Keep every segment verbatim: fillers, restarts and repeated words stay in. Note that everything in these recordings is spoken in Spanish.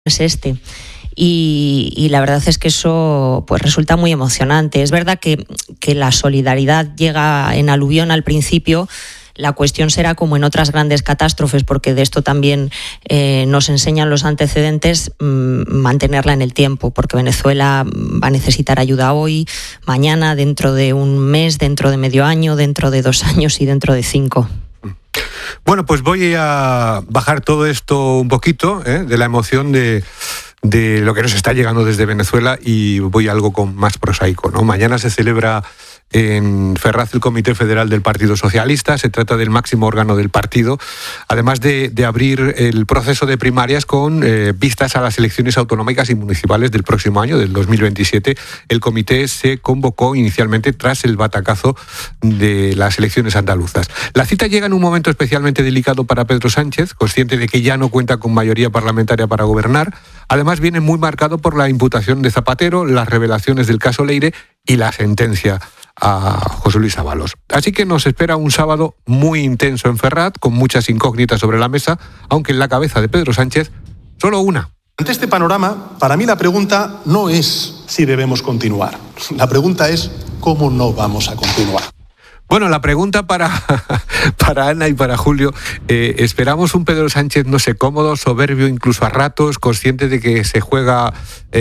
es este. Y, y la verdad es que eso pues resulta muy emocionante. Es verdad que, que la solidaridad llega en aluvión al principio. La cuestión será como en otras grandes catástrofes, porque de esto también eh, nos enseñan los antecedentes, mmm, mantenerla en el tiempo, porque Venezuela va a necesitar ayuda hoy, mañana, dentro de un mes, dentro de medio año, dentro de dos años y dentro de cinco. Bueno, pues voy a bajar todo esto un poquito, ¿eh? de la emoción de... de lo que nos está llegando desde Venezuela, y voy a algo con más prosaico, ¿no? Mañana se celebra en Ferraz el Comité Federal del Partido Socialista. Se trata del máximo órgano del partido, además de, de abrir el proceso de primarias con eh, vistas a las elecciones autonómicas y municipales del próximo año, del dos mil veintisiete. El comité se convocó inicialmente tras el batacazo de las elecciones andaluzas. La cita llega en un momento especialmente delicado para Pedro Sánchez, consciente de que ya no cuenta con mayoría parlamentaria para gobernar. Además, viene muy marcado por la imputación de Zapatero, las revelaciones del caso Leire y la sentencia a José Luis Ábalos. Así que nos espera un sábado muy intenso en Ferraz, con muchas incógnitas sobre la mesa, aunque en la cabeza de Pedro Sánchez solo una. Ante este panorama, para mí la pregunta no es si debemos continuar. La pregunta es cómo no vamos a continuar. Bueno, la pregunta para, para Ana y para Julio, eh, ¿esperamos un Pedro Sánchez, no sé, cómodo, soberbio, incluso a ratos, consciente de que se juega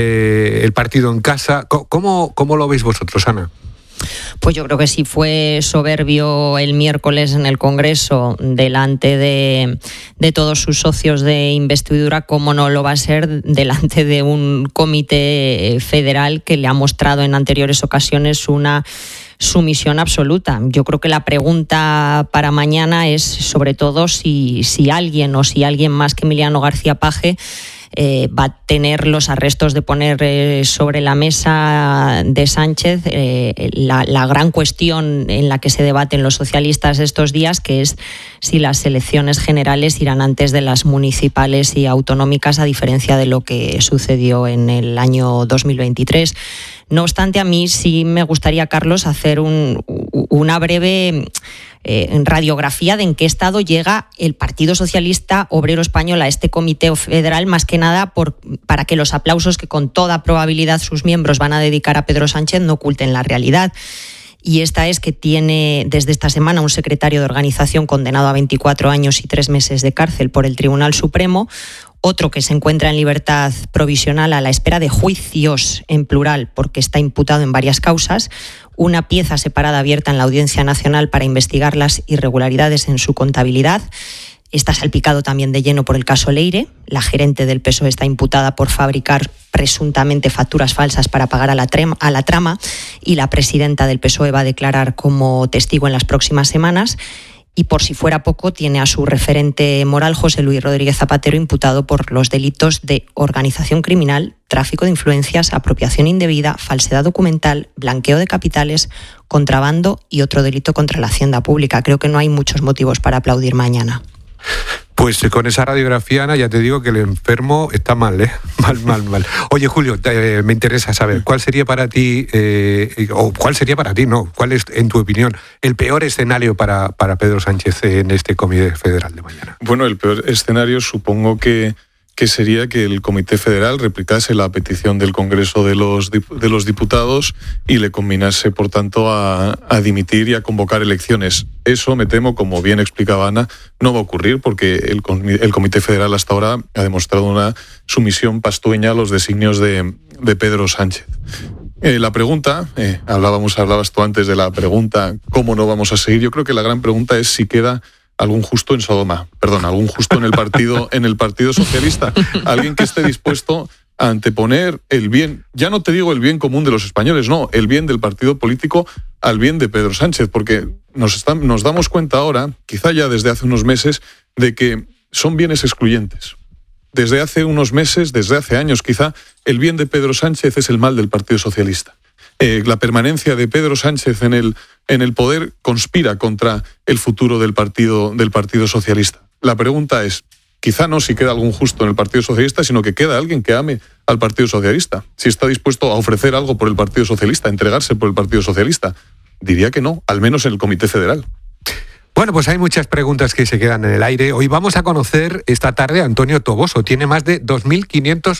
eh, el partido en casa? ¿Cómo, cómo lo veis vosotros, Ana? Pues yo creo que si fue soberbio el miércoles en el Congreso delante de, de todos sus socios de investidura, ¿cómo no lo va a ser delante de un comité federal que le ha mostrado en anteriores ocasiones una sumisión absoluta? Yo creo que la pregunta para mañana es sobre todo si, si alguien o si alguien más que Emiliano García Paje Eh, va a tener los arrestos de poner eh, sobre la mesa de Sánchez eh, la, la gran cuestión en la que se debaten los socialistas estos días, que es si las elecciones generales irán antes de las municipales y autonómicas, a diferencia de lo que sucedió en el año dos mil veintitrés. No obstante, a mí sí me gustaría, Carlos, hacer un, una breve eh, radiografía de en qué estado llega el Partido Socialista Obrero Español a este comité federal, más que nada por, para que los aplausos que con toda probabilidad sus miembros van a dedicar a Pedro Sánchez no oculten la realidad. Y esta es que tiene desde esta semana un secretario de organización condenado a veinticuatro años y tres meses de cárcel por el Tribunal Supremo, otro que se encuentra en libertad provisional a la espera de juicios en plural porque está imputado en varias causas, una pieza separada abierta en la Audiencia Nacional para investigar las irregularidades en su contabilidad. Está salpicado también de lleno por el caso Leire. La gerente del P S O E está imputada por fabricar presuntamente facturas falsas para pagar a la, trema, a la trama, y la presidenta del P S O E va a declarar como testigo en las próximas semanas. Y por si fuera poco, tiene a su referente moral, José Luis Rodríguez Zapatero, imputado por los delitos de organización criminal, tráfico de influencias, apropiación indebida, falsedad documental, blanqueo de capitales, contrabando y otro delito contra la hacienda pública. Creo que no hay muchos motivos para aplaudir mañana. Pues con esa radiografía, Ana, ya te digo que el enfermo está mal, ¿eh? Mal, mal, mal. Oye, Julio, eh, me interesa saber, ¿cuál sería para ti, eh, o cuál sería para ti, no, cuál es, en tu opinión, el peor escenario para, para Pedro Sánchez en este Comité Federal de mañana? Bueno, el peor escenario supongo que, que sería que el Comité Federal replicase la petición del Congreso de los, de los Diputados y le combinase, por tanto, a, a dimitir y a convocar elecciones. Eso, me temo, como bien explicaba Ana, no va a ocurrir porque el, el Comité Federal hasta ahora ha demostrado una sumisión pastueña a los designios de, de Pedro Sánchez. Eh, la pregunta, eh, hablábamos, hablabas tú antes de la pregunta, ¿cómo no vamos a seguir? Yo creo que la gran pregunta es si queda algún justo en Sodoma, perdón, algún justo en el partido, en el Partido Socialista, alguien que esté dispuesto a anteponer el bien, ya no te digo el bien común de los españoles, no, el bien del partido político al bien de Pedro Sánchez, porque nos, están, nos damos cuenta ahora, quizá ya desde hace unos meses, de que son bienes excluyentes. Desde hace unos meses, desde hace años quizá, el bien de Pedro Sánchez es el mal del Partido Socialista. Eh, la permanencia de Pedro Sánchez en el, en el poder conspira contra el futuro del partido, del Partido Socialista. La pregunta es, quizá no si queda algún justo en el Partido Socialista, sino que queda alguien que ame al Partido Socialista. Si está dispuesto a ofrecer algo por el Partido Socialista, a entregarse por el Partido Socialista. Diría que no, al menos en el Comité Federal. Bueno, pues hay muchas preguntas que se quedan en el aire. Hoy vamos a conocer esta tarde a Antonio Toboso. Tiene más de dos mil quinientos